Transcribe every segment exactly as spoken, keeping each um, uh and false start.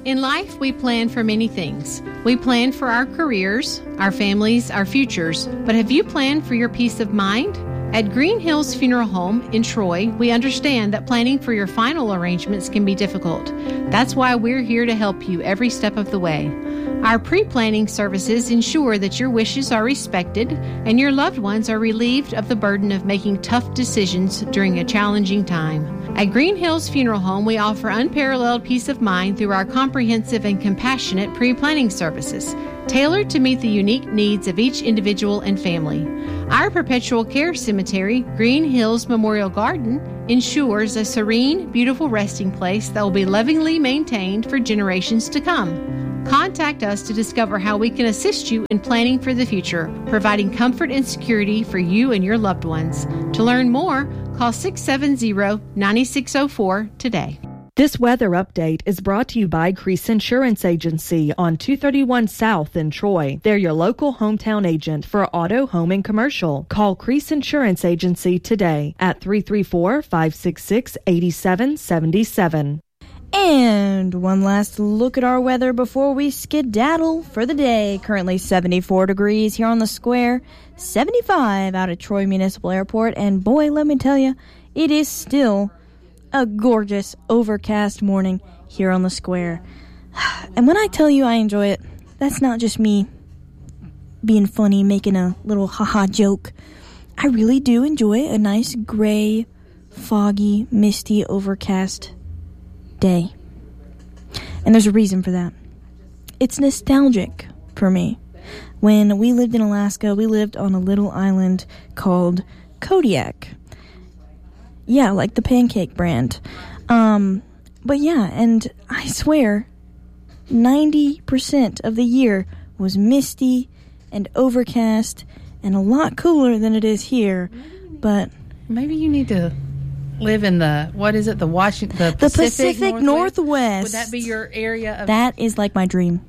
In life, we plan for many things. We plan for our careers, our families, our futures. But have you planned for your peace of mind? At Green Hills Funeral Home in Troy, we understand that planning for your final arrangements can be difficult. That's why we're here to help you every step of the way. Our pre-planning services ensure that your wishes are respected and your loved ones are relieved of the burden of making tough decisions during a challenging time. At Green Hills Funeral Home, we offer unparalleled peace of mind through our comprehensive and compassionate pre-planning services, tailored to meet the unique needs of each individual and family. Our perpetual care cemetery, Green Hills Memorial Garden, ensures a serene, beautiful resting place that will be lovingly maintained for generations to come. Contact us to discover how we can assist you in planning for the future, providing comfort and security for you and your loved ones. To learn more, call six seven zero, nine six zero four today. This weather update is brought to you by Crease Insurance Agency on two thirty-one South in Troy. They're your local hometown agent for auto, home, and commercial. Call Crease Insurance Agency today at three three four, five six six, eight seven seven seven. And one last look at our weather before we skedaddle for the day. Currently seventy-four degrees here on the square, seventy-five out at Troy Municipal Airport, and boy, let me tell you, it is still a gorgeous overcast morning here on the square. And when I tell you I enjoy it, that's not just me being funny, making a little haha joke. I really do enjoy a nice gray, foggy, misty, overcast day. And there's a reason for that. It's nostalgic for me. When we lived in Alaska, we lived on a little island called Kodiak. Yeah, like the pancake brand. Um, but yeah, and I swear, ninety percent of the year was misty and overcast and a lot cooler than it is here. But maybe you need to live in the, what is it, the Washington, the Pacific, the Pacific Northwest. Northwest. Would that be your area of? That is like my dream.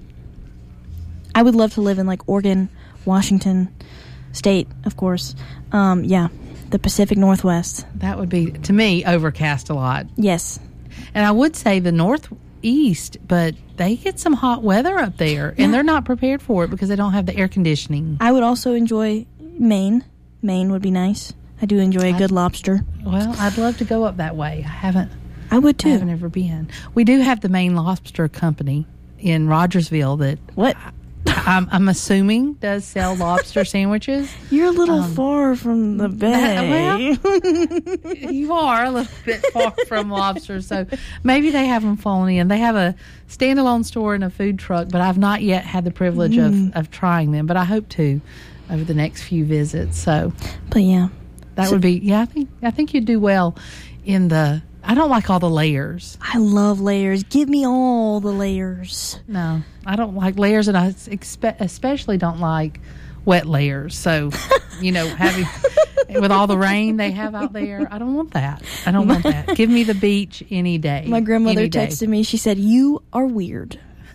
I would love to live in like Oregon, Washington State, of course. Um, yeah, the Pacific Northwest. That would be, to me, overcast a lot. Yes. And I would say the Northeast, but they get some hot weather up there, yeah. and they're not prepared for it because they don't have the air conditioning. I would also enjoy Maine. Maine would be nice. I do enjoy a good lobster. Well, I'd love to go up that way. I haven't. I would too. I haven't ever been. We do have the Maine Lobster Company in Rogersville that what I, I'm, I'm assuming does sell lobster sandwiches. You're a little um, far from the bay. That, well, you are a little bit far from lobster, so maybe they haven't fallen in. They have a standalone store and a food truck, but I've not yet had the privilege mm. of, of trying them. But I hope to over the next few visits. So, but yeah. That so, would be, yeah, I think I think you'd do well in the, I don't like all the layers. I love layers. Give me all the layers. No, I don't like layers, and I expe- especially don't like wet layers. So, you know, having, with all the rain they have out there, I don't want that. I don't want that. Give me the beach any day. My grandmother any texted day. me. She said, "You are weird."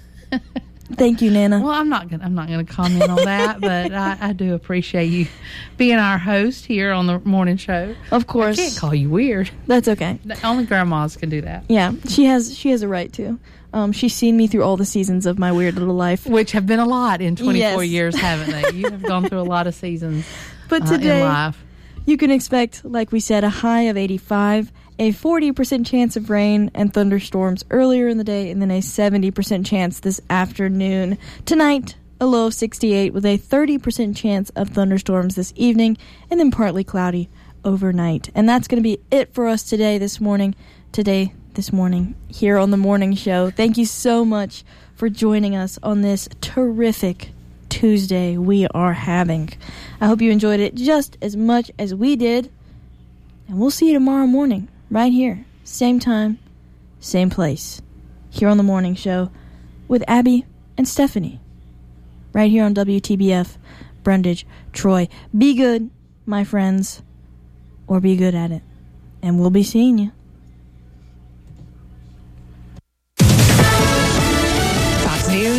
Thank you, Nana. Well, I'm not gonna I'm not gonna comment on that, but I, I do appreciate you being our host here on the morning show. Of course, I can't call you weird. That's okay. Only grandmas can do that. Yeah, she has she has a right to. Um, she's seen me through all the seasons of my weird little life, which have been a lot in twenty-four yes. years, haven't they? You have gone through a lot of seasons. But today, uh, in life. You can expect, like we said, a high of eighty-five, a forty percent chance of rain and thunderstorms earlier in the day, and then a seventy percent chance this afternoon. Tonight, a low of sixty-eight with a thirty percent chance of thunderstorms this evening, and then partly cloudy overnight. And that's going to be it for us today, this morning, today, this morning, here on The Morning Show. Thank you so much for joining us on this terrific Tuesday we are having. I hope you enjoyed it just as much as we did, and we'll see you tomorrow morning right here, same time, same place, here on The Morning Show with Abby and Stephanie, right here on W T B F Brundage, Troy. Be good, my friends, or be good at it, and we'll be seeing you. Fox News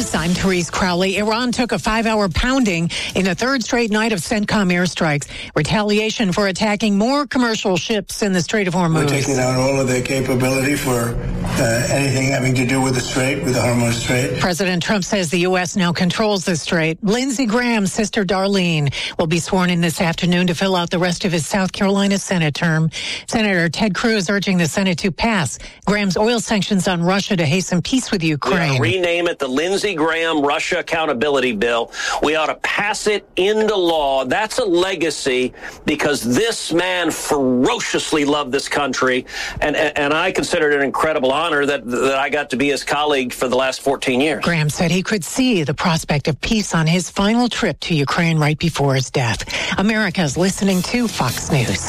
News, I'm Therese Crowley. Iran took a five-hour pounding in the third straight night of CENTCOM airstrikes. Retaliation for attacking more commercial ships in the Strait of Hormuz. We're taking out all of their capability for uh, anything having to do with the Strait, with the Hormuz Strait. President Trump says the U S now controls the Strait. Lindsey Graham's sister Darlene will be sworn in this afternoon to fill out the rest of his South Carolina Senate term. Senator Ted Cruz urging the Senate to pass Graham's oil sanctions on Russia to hasten peace with Ukraine. We rename it the Lindsey Graham Russia Accountability Bill. We ought to pass it into law. That's a legacy because this man ferociously loved this country, and, and, and I consider it an incredible honor that, that I got to be his colleague for the last fourteen years. Graham said he could see the prospect of peace on his final trip to Ukraine right before his death. America is listening to Fox News.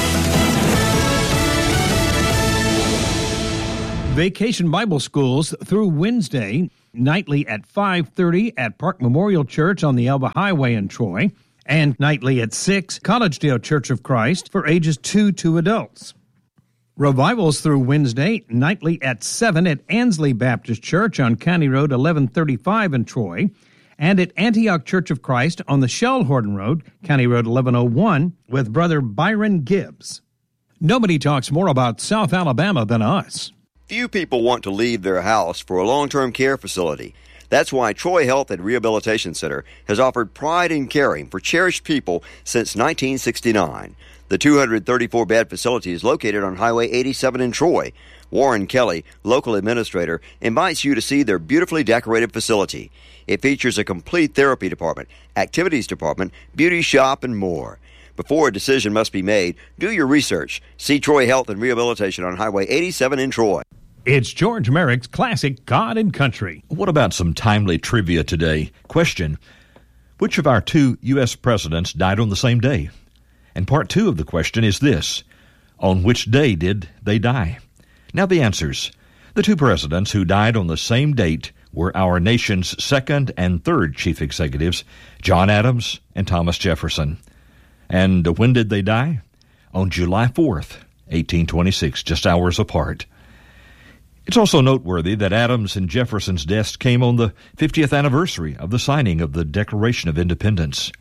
Vacation Bible Schools through Wednesday, nightly at five thirty at Park Memorial Church on the Elba Highway in Troy, and nightly at six, Collegedale Church of Christ for ages two to adults. Revivals through Wednesday, nightly at seven at Ansley Baptist Church on County Road eleven thirty-five in Troy, and at Antioch Church of Christ on the Shellhorton Road, County Road eleven oh one, with Brother Byron Gibbs. Nobody talks more about South Alabama than us. Few people want to leave their house for a long-term care facility. That's why Troy Health and Rehabilitation Center has offered pride in caring for cherished people since nineteen sixty-nine. The two hundred thirty-four bed facility is located on Highway eighty-seven in Troy. Warren Kelly, local administrator, invites you to see their beautifully decorated facility. It features a complete therapy department, activities department, beauty shop, and more. Before a decision must be made, do your research. See Troy Health and Rehabilitation on Highway eighty-seven in Troy. It's George Merrick's classic God and Country. What about some timely trivia today? Question: which of our two U S presidents died on the same day? And part two of the question is this: on which day did they die? Now the answers. The two presidents who died on the same date were our nation's second and third chief executives, John Adams and Thomas Jefferson. And when did they die? On July fourth, eighteen twenty-six, just hours apart. It's also noteworthy that Adams and Jefferson's deaths came on the fiftieth anniversary of the signing of the Declaration of Independence.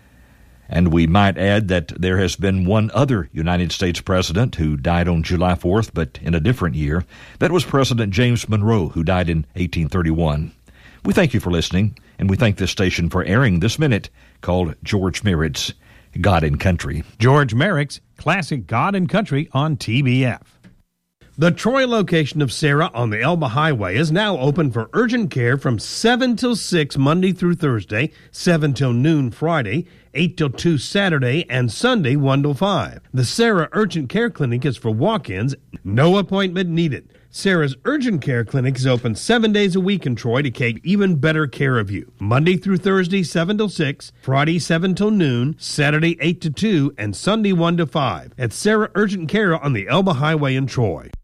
And we might add that there has been one other United States president who died on July fourth, but in a different year. That was President James Monroe, who died in eighteen thirty-one. We thank you for listening, and we thank this station for airing this minute called George Merritt's God and Country. George Merrick's classic God and Country on T B F. The Troy location of Sarah on the Elba Highway is now open for urgent care from seven till six Monday through Thursday, seven till noon Friday, eight till two Saturday, and Sunday one till five. The Sarah Urgent Care Clinic is for walk-ins, no appointment needed. Sarah's Urgent Care Clinic is open seven days a week in Troy to take even better care of you. Monday through Thursday, seven till six, Friday, seven till noon, Saturday, eight to two, and Sunday, one to five. At Sarah Urgent Care on the Elba Highway in Troy.